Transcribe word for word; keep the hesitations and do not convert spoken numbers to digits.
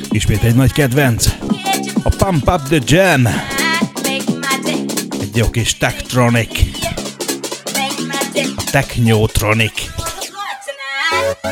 Ismét egy nagy kedvenc. A Pump Up the Jam. Egy jó kis Tektronic. A Technotronic.